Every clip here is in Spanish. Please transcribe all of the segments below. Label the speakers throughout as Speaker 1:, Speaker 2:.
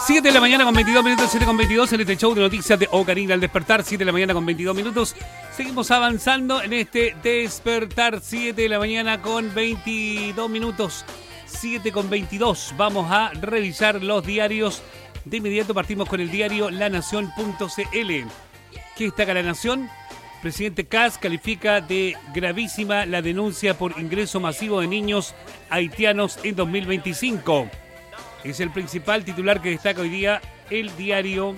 Speaker 1: 7 de la mañana con 22 minutos, 7 con 22 en este show de noticias de Ocarina al despertar. 7 de la mañana con 22 minutos. Seguimos avanzando en este despertar. 7 de la mañana con 22 minutos. 7 con 22. Vamos a revisar los diarios. De inmediato partimos con el diario lanación.cl. ¿Qué destaca La Nación? Presidente Kast califica de gravísima la denuncia por ingreso masivo de niños haitianos en 2025. Es el principal titular que destaca hoy día el diario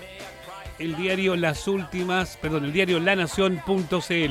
Speaker 1: lanación.cl.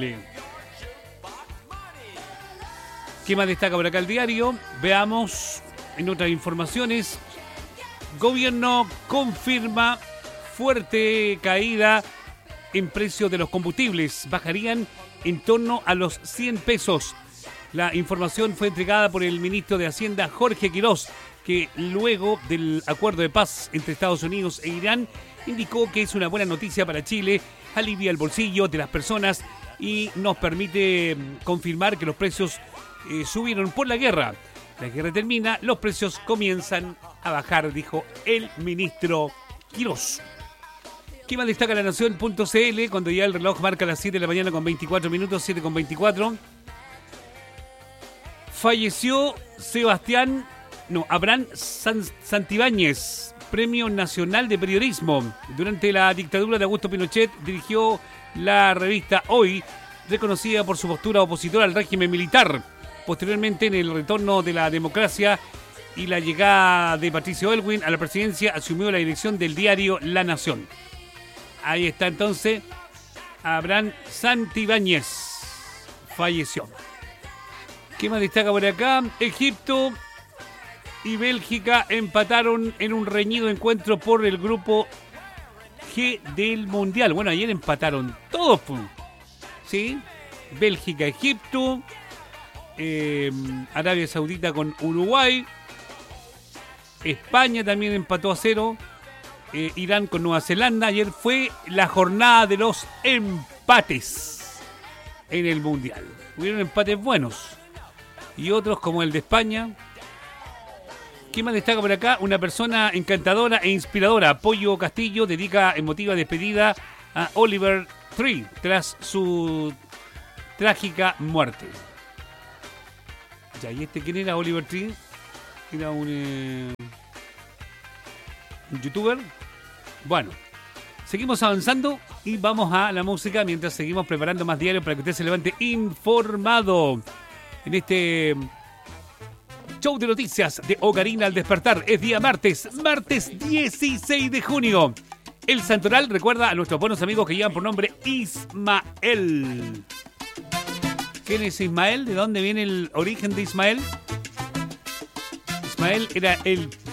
Speaker 1: ¿Qué más destaca por acá el diario? Veamos en otras informaciones. Gobierno confirma fuerte caída en precio de los combustibles. Bajarían en torno a los 100 pesos. La información fue entregada por el ministro de Hacienda, Jorge Quirós, que luego del acuerdo de paz entre Estados Unidos e Irán, indicó que es una buena noticia para Chile, alivia el bolsillo de las personas y nos permite confirmar que los precios subieron por la guerra. La guerra termina, los precios comienzan a bajar, dijo el ministro Quirós. ¿Qué más destaca La Nación.cl cuando ya el reloj marca las 7 de la mañana con 24 minutos, 7 con 24? Falleció Abraham Santibáñez, Premio Nacional de Periodismo. Durante la dictadura de Augusto Pinochet dirigió la revista Hoy, reconocida por su postura opositora al régimen militar. Posteriormente, en el retorno de la democracia y la llegada de Patricio Aylwin a la presidencia, asumió la dirección del diario La Nación. Ahí está entonces, Abraham Santibáñez falleció. ¿Qué más destaca por acá? Egipto y Bélgica empataron en un reñido encuentro por el grupo G del Mundial. Bueno, ayer empataron todos, ¿sí? Bélgica, Egipto, Arabia Saudita con Uruguay, España también empató a 0, Irán con Nueva Zelanda. Ayer fue la jornada de los empates en el Mundial. Hubieron empates buenos y otros como el de España. ¿Qué más destaca por acá? Una persona encantadora e inspiradora. Pollo Castillo dedica emotiva despedida a Oliver Tree tras su trágica muerte. Ya, ¿y quién era Oliver Tree? Era un youtuber. Bueno, seguimos avanzando y vamos a la música mientras seguimos preparando más diarios para que usted se levante informado en este show de noticias de Ocarina al despertar. Es día martes 16 de junio. El santoral recuerda a nuestros buenos amigos que llevan por nombre Ismael. ¿Quién es Ismael? ¿De dónde viene el origen de Ismael? Ismael era el